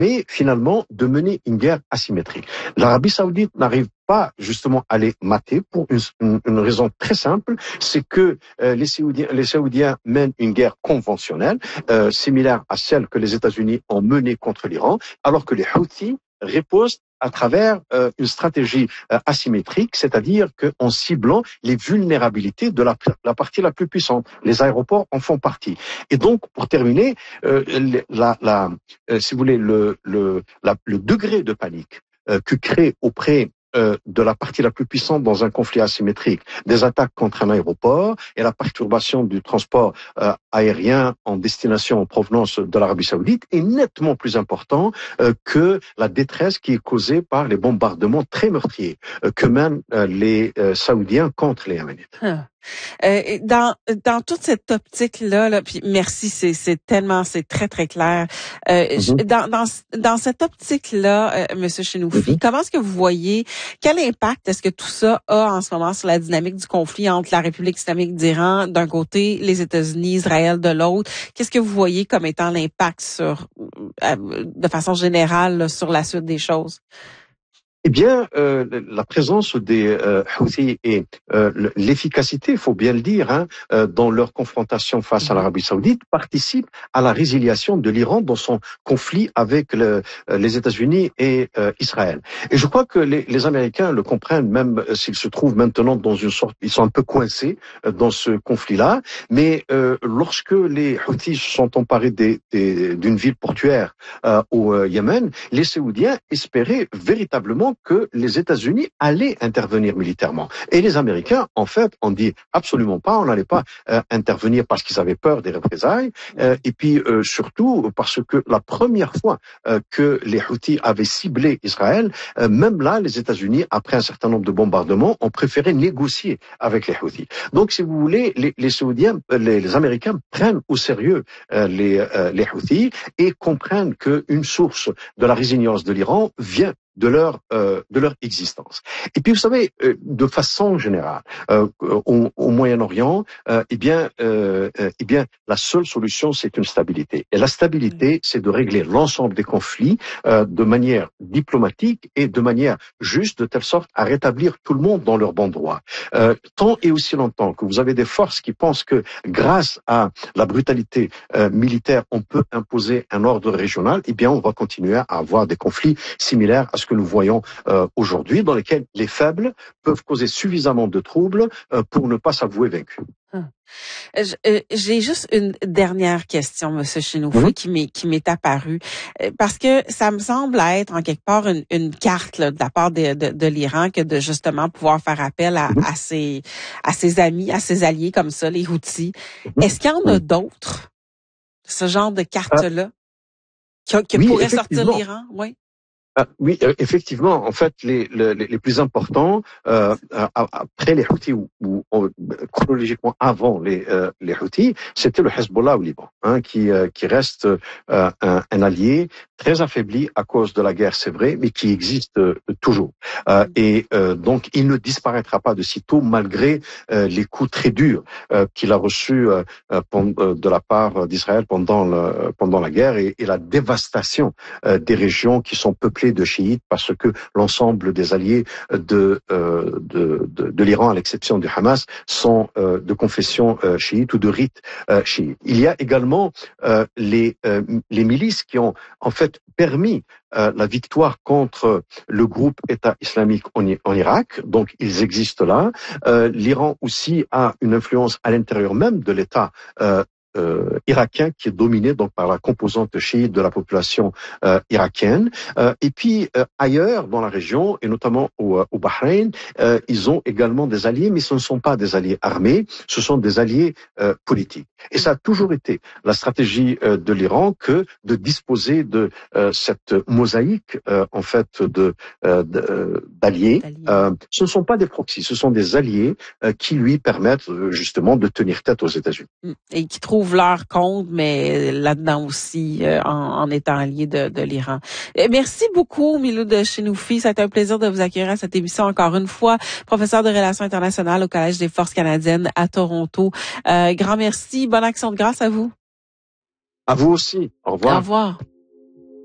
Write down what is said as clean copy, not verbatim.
mais finalement de mener une guerre asymétrique. L'Arabie Saoudite n'arrive pas justement à les mater pour une raison très simple, c'est que les Saoudiens mènent une guerre conventionnelle, similaire à celle que les États-Unis ont menée contre l'Iran, alors que les Houthis ripostent à travers une stratégie asymétrique, c'est-à-dire qu'en ciblant les vulnérabilités de la partie la plus puissante. Les aéroports en font partie. Et donc, pour terminer, si vous voulez, le degré de panique que crée auprès de la partie la plus puissante dans un conflit asymétrique, des attaques contre un aéroport et la perturbation du transport aérien en destination en provenance de l'Arabie Saoudite est nettement plus important que la détresse qui est causée par les bombardements très meurtriers que mènent les Saoudiens contre les Yéménites. Dans toute cette optique-là, puis merci, c'est très, très clair. Dans cette optique-là, Monsieur Chenoufi, comment est-ce que vous voyez, quel impact est-ce que tout ça a en ce moment sur la dynamique du conflit entre la République islamique d'Iran d'un côté, les États-Unis, Israël de l'autre? Qu'est-ce que vous voyez comme étant l'impact de façon générale, là, sur la suite des choses? Eh bien, la présence des Houthis et l'efficacité, il faut bien le dire, dans leur confrontation face à l'Arabie Saoudite, participe à la résiliation de l'Iran dans son conflit avec les États-Unis et Israël. Et je crois que les Américains le comprennent, même s'ils se trouvent maintenant dans une sorte, ils sont un peu coincés dans ce conflit-là. Mais lorsque les Houthis se sont emparés d'une ville portuaire au Yémen, les Saoudiens espéraient véritablement que les États-Unis allaient intervenir militairement. Et les Américains, en fait, ont dit absolument pas, on n'allait pas intervenir parce qu'ils avaient peur des représailles, et puis surtout parce que la première fois que les Houthis avaient ciblé Israël, même là, les États-Unis, après un certain nombre de bombardements, ont préféré négocier avec les Houthis. Donc, si vous voulez, les Saoudiens, les Américains prennent au sérieux les Houthis et comprennent qu'une source de la résilience de l'Iran vient de leur existence. Et puis vous savez, de façon générale, au Moyen-Orient, eh bien la seule solution c'est une stabilité. Et la stabilité, c'est de régler l'ensemble des conflits de manière diplomatique et de manière juste, de telle sorte à rétablir tout le monde dans leur bon droit. Tant et aussi longtemps que vous avez des forces qui pensent que grâce à la brutalité militaire, on peut imposer un ordre régional, eh bien on va continuer à avoir des conflits similaires à ce que nous voyons aujourd'hui, dans lesquels les faibles peuvent causer suffisamment de troubles pour ne pas s'avouer vaincus. J'ai juste une dernière question, Monsieur Chenoufi, qui m'est apparue, parce que ça me semble être en quelque part une carte là, de la part de l'Iran que de justement pouvoir faire appel à ses amis, à ses alliés comme ça, les Houthis. Est-ce qu'il y en a d'autres, ce genre de carte-là, qui pourraient sortir l'Iran? Oui. Oui, effectivement. En fait, les plus importants après les Houthis ou chronologiquement avant les Houthis, c'était le Hezbollah au Liban, qui reste un allié très affaibli à cause de la guerre, c'est vrai, mais qui existe toujours. Et donc, il ne disparaîtra pas de sitôt malgré les coups très durs qu'il a reçus de la part d'Israël pendant la guerre et la dévastation des régions qui sont peuplées de chiites parce que l'ensemble des alliés de l'Iran, à l'exception du Hamas, sont de confession chiite ou de rite chiite. Il y a également les milices qui ont en fait permis la victoire contre le groupe État islamique en Irak. Donc, ils existent là. L'Iran aussi a une influence à l'intérieur même de l'État irakien qui est dominé donc par la composante chiite de la population irakienne. Et puis ailleurs dans la région et notamment au Bahreïn, ils ont également des alliés, mais ce ne sont pas des alliés armés, ce sont des alliés politiques. Et ça a toujours été la stratégie de l'Iran que de disposer de cette mosaïque en fait d'alliés. Ce ne sont pas des proxys, ce sont des alliés qui lui permettent justement de tenir tête aux États-Unis. Et qui trouvent leur compte, mais là-dedans aussi, en étant allié de l'Iran. Merci beaucoup, Miloud Chenoufi. Ça a été un plaisir de vous accueillir à cette émission encore une fois. Professeur de Relations internationales au Collège des Forces canadiennes à Toronto. Grand merci. Bonne action de grâce à vous. À vous aussi. Au revoir. Au revoir.